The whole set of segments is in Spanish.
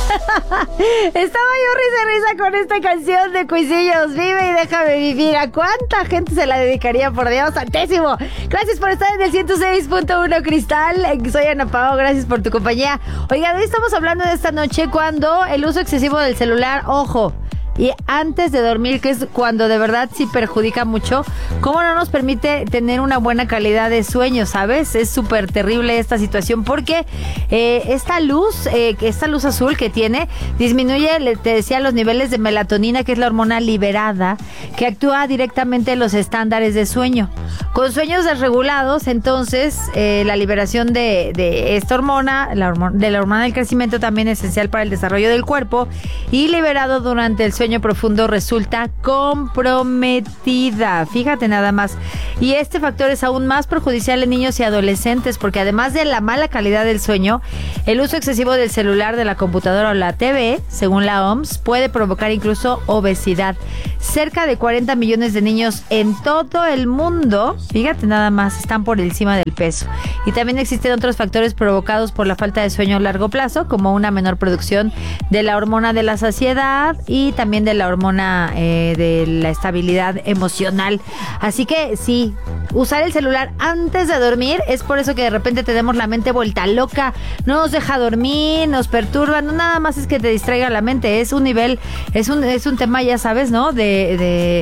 Estaba yo risa con esta canción de Cuisillos, Vive y Déjame Vivir. ¿A cuánta gente se la dedicaría, por Dios santísimo? Gracias por estar en el 106.1 Cristal. Soy Ana Pao, gracias por tu compañía. Oigan, hoy estamos hablando de esta noche cuando el uso excesivo del celular, ojo, y antes de dormir, que es cuando de verdad sí perjudica mucho, cómo no nos permite tener una buena calidad de sueño, ¿sabes? Es súper terrible esta situación porque esta luz azul que tiene disminuye, te decía, los niveles de melatonina, que es la hormona liberada, que actúa directamente en los estándares de sueño. Con sueños desregulados, entonces, la liberación de esta hormona, la hormona del crecimiento, también es esencial para el desarrollo del cuerpo, y liberado durante el sueño profundo resulta comprometida. Fíjate nada más. Y este factor es aún más perjudicial en niños y adolescentes porque además de la mala calidad del sueño, el uso excesivo del celular, de la computadora o la TV, según la OMS, puede provocar incluso obesidad. Cerca de 40 millones de niños en todo el mundo, fíjate nada más, están por encima del peso. Y también existen otros factores provocados por la falta de sueño a largo plazo, como una menor producción de la hormona de la saciedad y también de la hormona de la estabilidad emocional. Así que sí, usar el celular antes de dormir es por eso que de repente tenemos la mente vuelta loca, no nos deja dormir, nos perturba, no nada más es que te distraiga la mente, es un nivel, es un tema, ya sabes, ¿no? De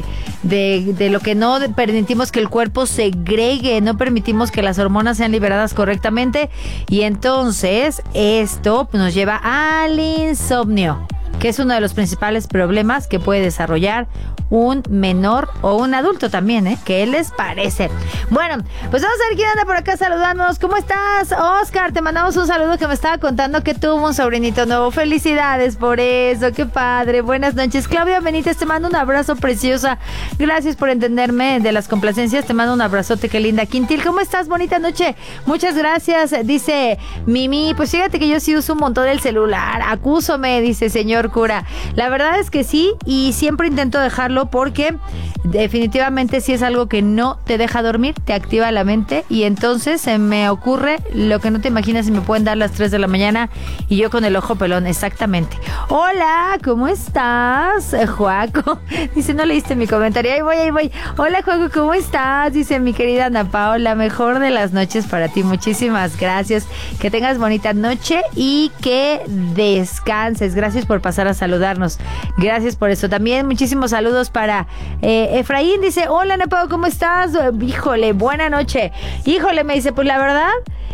lo que no permitimos que el cuerpo segregue, no permitimos que las hormonas sean liberadas correctamente, y entonces esto nos lleva al insomnio, que es uno de los principales problemas que puede desarrollar un menor o un adulto también, ¿Qué les parece? Bueno, pues vamos a ver quién anda por acá saludándonos. ¿Cómo estás, Oscar? Te mandamos un saludo, que me estaba contando que tuvo un sobrinito nuevo. Felicidades por eso, qué padre. Buenas noches. Claudia Benítez, te mando un abrazo, preciosa. Gracias por entenderme de las complacencias. Te mando un abrazote, qué linda. Quintil, ¿cómo estás? Bonita noche. Muchas gracias. Dice Mimi, pues fíjate que yo sí uso un montón el celular. Acúsome, dice señor cura. La verdad es que sí, y siempre intento dejarlo porque definitivamente sí es algo que no te deja dormir, te activa la mente, y entonces se me ocurre lo que no te imaginas, si me pueden dar las 3 de la mañana y yo con el ojo pelón, exactamente. Hola, ¿cómo estás, Juaco? Dice, no leíste mi comentario. Ahí voy. Hola, Juaco, ¿cómo estás? Dice mi querida Ana Pao, la mejor de las noches para ti. Muchísimas gracias. Que tengas bonita noche y que descanses. Gracias por pasar a saludarnos. Gracias por eso. También muchísimos saludos para Efraín. Dice, hola, Ana Pao, ¿cómo estás? Híjole, buena noche. Híjole, me dice, pues la verdad,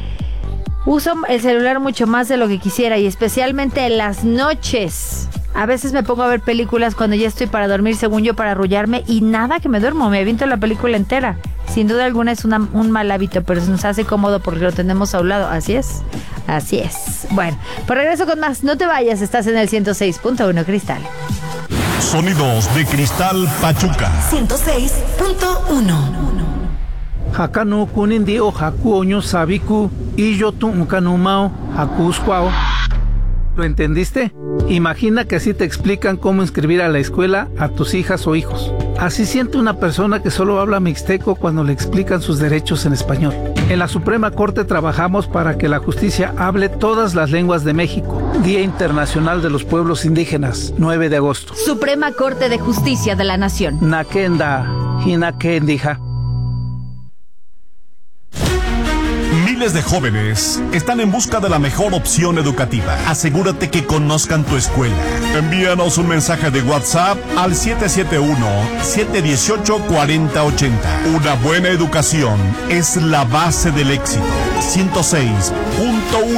uso el celular mucho más de lo que quisiera, y especialmente en las noches. A veces me pongo a ver películas cuando ya estoy para dormir, según yo, para arrullarme, y nada que me duermo, me aviento la película entera. Sin duda alguna es un mal hábito, pero se nos hace cómodo porque lo tenemos a un lado. Así es. Bueno, pues regreso con más. No te vayas, estás en el 106.1 Cristal. Sonidos de Cristal Pachuca. 106.1. Hakano kunindi o haku oño sabiku y yo tu unkanumao hakusquao. ¿Lo entendiste? Imagina que así te explican cómo inscribir a la escuela a tus hijas o hijos. Así siente una persona que solo habla mixteco cuando le explican sus derechos en español. En la Suprema Corte trabajamos para que la justicia hable todas las lenguas de México. Día Internacional de los Pueblos Indígenas, 9 de agosto. Suprema Corte de Justicia de la Nación. Nakenda, hinakendija. Miles de jóvenes están en busca de la mejor opción educativa. Asegúrate que conozcan tu escuela. Envíanos un mensaje de WhatsApp al 771-718-4080. Una buena educación es la base del éxito. 106.1